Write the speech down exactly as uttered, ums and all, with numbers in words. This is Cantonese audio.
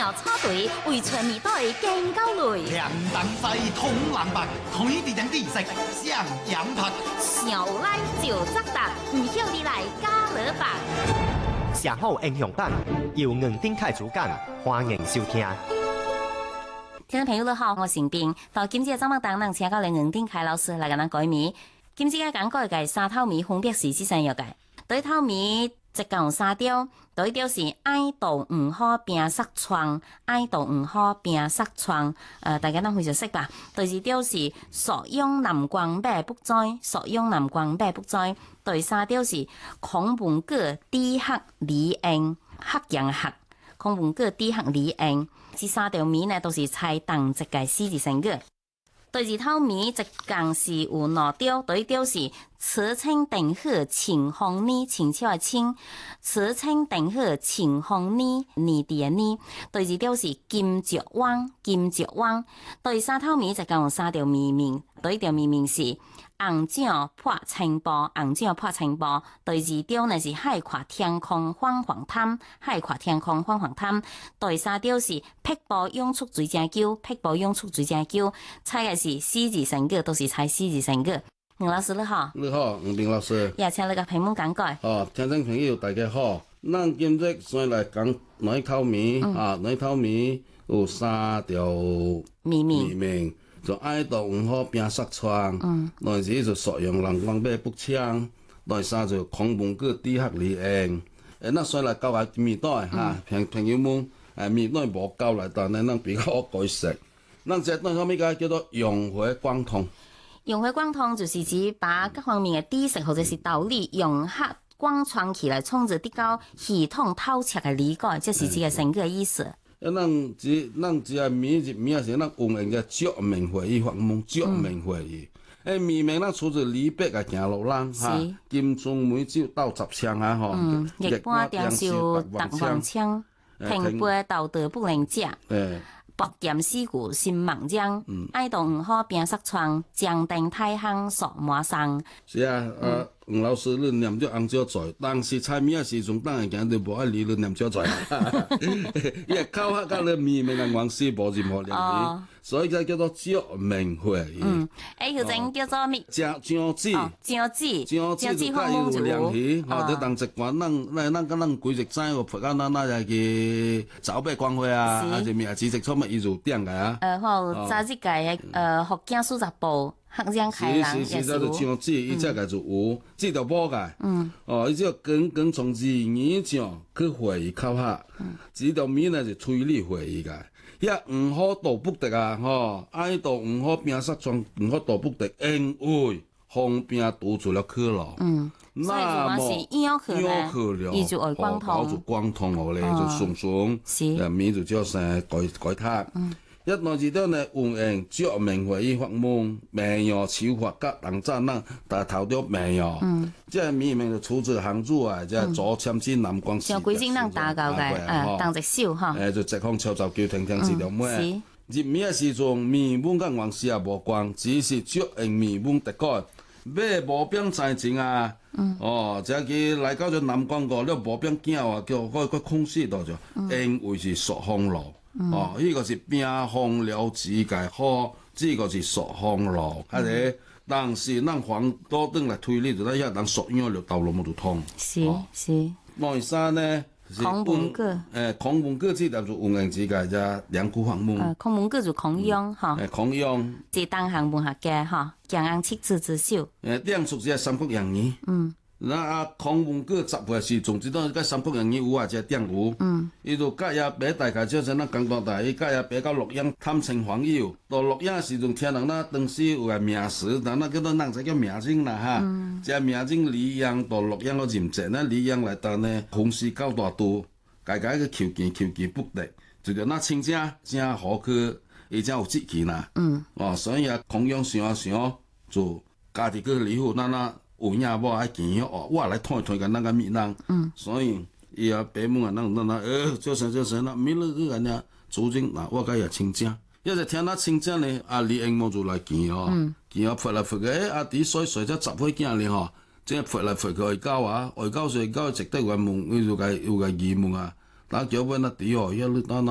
苗插隊為全面隊更高雷。 涼蛋西通南北，同一地點地食上羊拍。 上來就責答，唔曉你來加勒白。 寫好英雄版，由吳丁凱主講，歡迎收聽。 聽眾朋友你好，我是斌。到今次嘅節目當中，請到嚟吳丁凱老師來跟咱解謎。今次嘅講過嘅三頭謎分別是幾種嘅？第一頭謎一共三條，第一條是愛到唔好拼紗窗，愛到唔好拼紗窗。呃，大家都非常識吧？第二條是朔陽南關北不在，朔陽南關北不在。第三條是孔文閣底下李應，黑人黑。孔文閣底下李應。這三條謎呢都是猜同一個四字成語。第二套謎一共是有兩條，第一條是此青定河晴空呢，清朝的清，此青定河晴空呢，呢啲嘅呢。第二條是金雀灣，金雀灣。第三套謎一共有三條謎面，第一條謎面是紅掌破青波，紅掌破青波。第二條呢是海闊天空黃黃灘，海闊天空黃黃灘。第三條是碧波湧出水正久，碧波湧出水正久。猜嘅是四字成語，都是猜四字成語。吳老師你好， 你好，吳斌老師， 也請你個屏幕講解。 哦，聽眾朋友大家好，咱今日先來講哪一套謎、嗯、啊？哪一套謎有三條謎面， 謎面就愛到唔好拼紗窗，嗯，第二就朔陽南關北不搶，第三就孔文閣底下李應。誒，咱先來教下謎底哈，朋朋友們誒謎底無教來，但係咱比較好解釋。咱這段後面個叫做融會貫通。 融會貫通就是指把各方面嘅知識或者是道理融合貫穿起來，創造啲高系統透徹嘅理解，即是這個成語嘅意思。 誒，咱只咱只係謎字謎是咱運用嘅桌面會議法門，桌面會議。誒，謎面咱出自李白嘅行路人哈，金樽梅酒鬥十槍啊吼， 一般點數達萬槍，平輩道德不能食。薄劍四顧心茫然，愛到唔好拼紗窗，將定太行索馬上。 是啊，呃，吳老師你念咗紅椒菜，但是猜謎嘅時陣，當然講你無愛理你念椒菜，因為靠下嗰個謎面嘅關係無任何聯繫，所以就叫做桌面會議。嗯， 誒，佢整叫做咩？ 張張紙， 張紙， 張紙就加有聯繫，吼，你當一關，咱咱咱咱規日知個，佛教咱那就係走北光會啊，還是咩？其實出乜意思點個啊？ 呃，好，早一屆嘅呃福建數十部。黑人開人也是有。是是是，就張紙，伊只個就有，這就無個。嗯。哦，伊只要剛剛從字語上去會議考下。嗯。這條謎呢就推理會議個，一唔好道不得啊，吼，愛到唔好拼紗窗，唔好道不得，因為方便堵住了去路。嗯。那麼要去了， 伊就會貫通。 哦，就貫通我咧，就順順。是。誒，謎就叫成改改讀。嗯。一來二條呢，運用桌面會議法門，名謠手法甲人贊人，但頭條名謠。嗯。即係謎面就出自杭州啊，即係左簽字南關。像幾種人打交嘅，誒，當隻手哈。 誒，就直方潮州叫聽聽是條咩？入謎嘅時陣，謎文甲原詩也無關，只是借用謎文特改。買無邊才情啊！嗯。哦，即係來到咗南關個，你無邊驚啊，叫嗰個空隙度就，因為是朔風路。嗯、哦，呢、這個是冰封了指界好，呢個是朔風路，係咪、嗯？但是咱黃多登來推理，就睇下咱朔陽了道路冇就通。 是、哦、是。第三呢？ 孔文閣。 誒，孔文閣這條就運用指界啫，兩句法門。 誒，孔文閣就孔雍哈。誒， 孔雍。即當行文學家哈，強安七字之首。 誒，兩屬是三國演義。嗯。那啊，孔文閣集會時，總之都係三國演義有啊，即係典有。嗯。伊就甲也別大概就是咱廣東台，伊甲也別到洛陽探親訪友。到洛陽時陣，聽人那當時有個名士，但那叫做人才叫名人啦哈。嗯。即係名人李陽到洛陽個任職，那李陽來到呢，風勢較大度，家家個求見求見不得，就叫那親家真好去，伊真有志氣啦。嗯。哦，所以啊，孔雍想啊想，就家己個理府那那。有影無愛見哦，我來推推個那個密人，嗯，所以伊啊白門啊，那那那，呃，叫聲叫聲啦，明日去人家主人嗱，我甲伊親戚，一直聽那親戚呢，阿李英某就來見哦，見啊罰來罰去，誒，阿弟衰衰只十歲囝哩吼，即係罰來罰去外交啊，外交所以交值得原問，伊就個有個疑問啊，打叫本阿弟哦，一路打那。